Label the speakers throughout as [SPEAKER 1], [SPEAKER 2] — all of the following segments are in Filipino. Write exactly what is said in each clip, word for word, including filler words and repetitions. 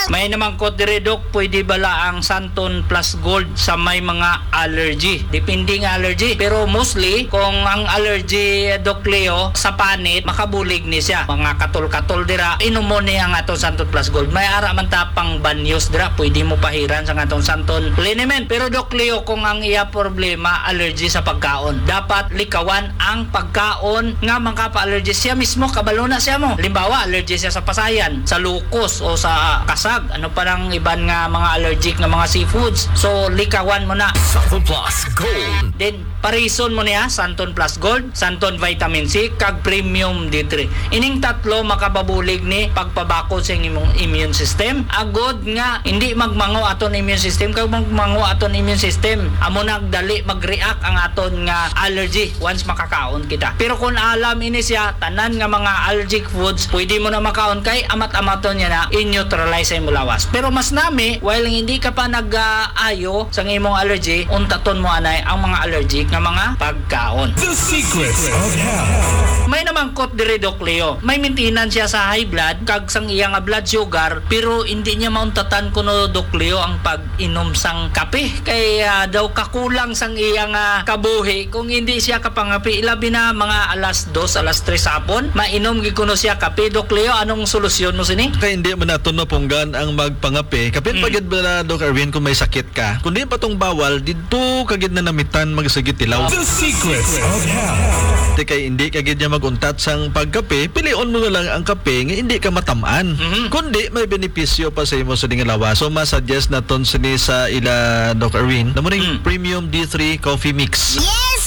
[SPEAKER 1] May naman ko dire Dok, pwede bala ang Santon Plus Gold sa may mga allergy. Depende nga allergy. Pero mostly, kung ang allergy, Doc Leo, sa panit, makabulig ni siya. Mga katol-katol dira, inom mo niya ang atong Santon Plus Gold. May ara man tapang banyos dira, pwede mo pahiran sa atong Santon liniment. Pero Doc Leo, kung ang iya problema, allergy sa pagkaon, dapat likawan ang pagkaon nga makapa-allergy siya mismo, kabalo na siya mo. Limbawa, allergy siya sa pasayan, sa lukos o sa kasag. Ano pa lang iban nga mga allergic nga mga seafoods. So, likawan mo na.
[SPEAKER 2] Santon Plus Gold.
[SPEAKER 1] Then, parison mo niya, Santon Plus Gold, Santon Vitamin C, kag Premium D three. Ining tatlo makababulig ni pagpabako sa imong immune system. Agod nga, hindi magmango aton immune system, kag magmango aton immune system, amo nagdali mag-react ang aton nga allergy once makakaon kita. Pero kung alam ini siya, tanan nga mga allergic foods, pwede mo na makaon kay amat-amaton niya na in-neutralize sa imong lawas. Pero mas nami, while hindi ka pa nag-aayo sa imong allergy, untaton mo anay ang mga allergic nga mga pagkaon.
[SPEAKER 2] The Secrets of Health.
[SPEAKER 1] May naman kot dire Doc Leo. May maintenance siya sa high blood kag sang iya nga blood sugar, pero hindi niya mauntatan kuno Doc Leo ang pag-inom sang kape. Kaya daw kakulang sang iya nga kabuhi kung hindi siya kapangapi. Ilabi na mga alas dos, alas tres hapon, mainom gid kuno siya kape. Doc Leo, anong solusyon mo sini?
[SPEAKER 3] Kaya hindi man nato napunggan ang magpangape. Kapit
[SPEAKER 1] Mm.
[SPEAKER 3] pagid ba na, Doc Erwin, kung may sakit ka. Kundi pa tong bawal, dito kagid na namitan magsagit tilaw.
[SPEAKER 2] The Secrets of Health.
[SPEAKER 3] Di kay hindi kagid niya maguntat sang pagkape, pilion mo na lang ang kape nga hindi ka matamaan.
[SPEAKER 1] Mhm.
[SPEAKER 3] Kundi may benepisyo pa sa imo sa ding lawas. So masuggest naton sini sa ila Doc Erwin. Namuning
[SPEAKER 1] Mm.
[SPEAKER 3] Premium D three Coffee Mix.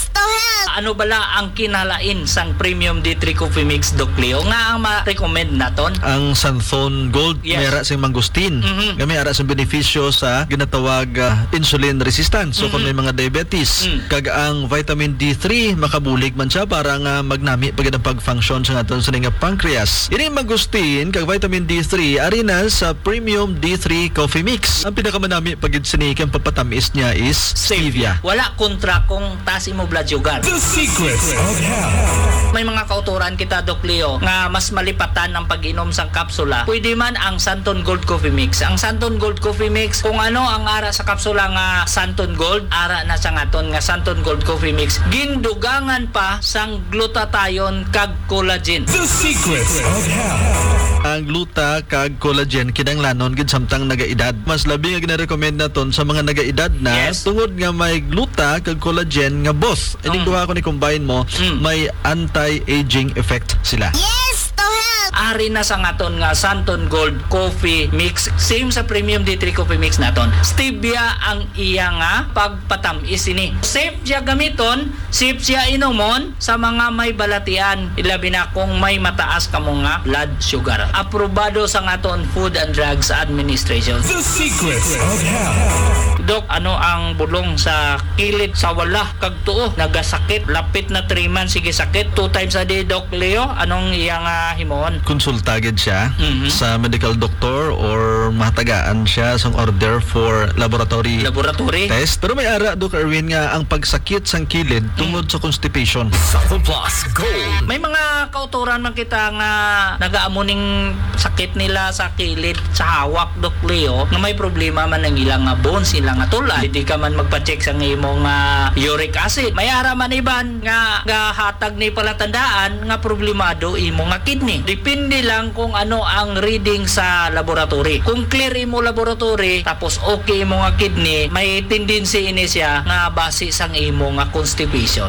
[SPEAKER 1] Ano bala ang kinalain sang Premium D three Coffee Mix, Doc Leo, nga ang ma-recommend naton?
[SPEAKER 3] Ang Santon Gold,
[SPEAKER 1] Yes.
[SPEAKER 3] may ara sing mangustin.
[SPEAKER 1] Mhm.
[SPEAKER 3] Nga may ara sing benepisyo sa ginatawag ah, insulin resistance. So kung may mga diabetes,
[SPEAKER 1] Mm.
[SPEAKER 3] kag ang vitamin D three makabulig man siya para nga magnami pagid ang pag-function sa aton sa nga pancreas. Ini mangustin kag vitamin D three ari na sa Premium D three Coffee Mix. Ang pinakamanami pagid sini kang papatamis niya is stevia.
[SPEAKER 1] Wala kontra kung taas imo blood sugar.
[SPEAKER 2] The Secrets of Health.
[SPEAKER 1] May mga kauturan kita, Doc Leo, nga mas malipatan ang pag-inom sang kapsula. Pwede man ang Santon Gold Coffee Mix. Ang Santon Gold Coffee Mix, kung ano ang ara sa kapsula nga Santon Gold, ara na sa ngaton nga Santon Gold Coffee Mix. Gindugangan pa sang glutathione kag collagen.
[SPEAKER 2] The Secrets of Health.
[SPEAKER 3] Ang gluta kag collagen kinanglanon gid samtang nagaedad. Mas labi nga gina-recommend naton sa mga nagaedad na
[SPEAKER 1] Yes.
[SPEAKER 3] tungod nga may gluta kag collagen nga both. Ining
[SPEAKER 1] Mm.
[SPEAKER 3] duha ko ni combine mo,
[SPEAKER 1] Mm.
[SPEAKER 3] may anti-aging effect sila.
[SPEAKER 1] Ari na sa ngaton nga Santon Gold Coffee Mix. Same sa Premium D three Coffee Mix naton. Stevia ang iya nga pagpatamis ini. Safe siya gamiton, safe siya inomon sa mga may balatian. Ilabi na kung may mataas ka mo nga blood sugar. Aprobado sa ngaton Food and Drugs Administration.
[SPEAKER 2] The Secrets of Health.
[SPEAKER 1] Dok, ano ang bulong sa kilid sa wala kag tuo nagasakit lapit na three months sige sakit two times a day, Doc Leo? Anong iyang uh, himon?
[SPEAKER 3] Konsulta gid siya
[SPEAKER 1] Mhm.
[SPEAKER 3] sa medical doctor or mahatagaan siya sang order for laboratory
[SPEAKER 1] Laboratory?
[SPEAKER 3] test. Pero may ara, Doc Erwin, nga ang pagsakit sang kilid tungod sa constipation.
[SPEAKER 2] Santon Plus Gold.
[SPEAKER 1] May mga kauturan man kita nga nagaamuning sakit nila sa kilid, sa hawak, Doc Leo, na may problema man ang ilang nga bones, ilang nga tulad. Hindi ka man magpa-check sa imong uh, uric acid. May ara man iban nga, nga hatag ni palatandaan nga problemado imo nga kidney. Depende lang kung ano ang reading sa laboratory. Kung clear imo laboratory, tapos okay imo nga kidney, may tendency ini siya nga base sang imo nga constipation.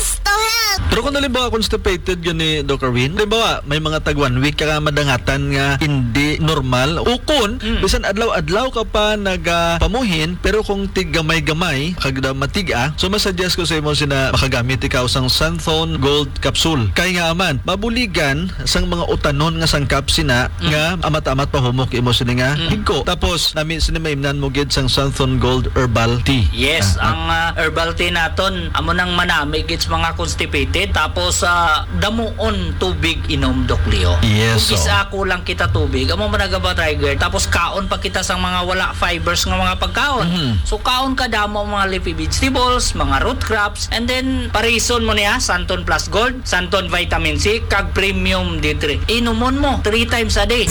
[SPEAKER 3] Pero kung halimbawa constipated gani, Doc Erwin, halimbawa may mga tag one week ka nga madangatan nga hindi normal, ukon,
[SPEAKER 1] Mm.
[SPEAKER 3] bisan adlaw-adlaw ka pa nagapamuhin, pero kung tig-gamay-gamay, kagda matiga, so masuggest ko sa imo sina makagamit ikaw sang Santon Gold Capsule. Kaya nga aman, mabuligan sang mga utanon nga sangkap sina
[SPEAKER 1] Mm.
[SPEAKER 3] nga amat-amat pahumok imo sini nga
[SPEAKER 1] Mm.
[SPEAKER 3] higko. Tapos nami sini maimnan mo gid sang Santon Gold Herbal Tea.
[SPEAKER 1] Yes,
[SPEAKER 3] Ah,
[SPEAKER 1] ang uh, herbal tea naton amo nang manami gits mga constipated, tapos sa uh, damuon tubig inom, Doc Leo.
[SPEAKER 3] Yes,
[SPEAKER 1] Kung
[SPEAKER 3] so.
[SPEAKER 1] isa ko lang kita tubig, amo managaba trigger, tapos kaon pa kita sa mga wala fibers nga mga pagkaon.
[SPEAKER 3] Mhm.
[SPEAKER 1] So kaon ka damo ang mga leafy vegetables, mga root crops, and then parison mo niya Santon Plus Gold, Santon Vitamin C kag Premium D three. Inumon mo three times a day.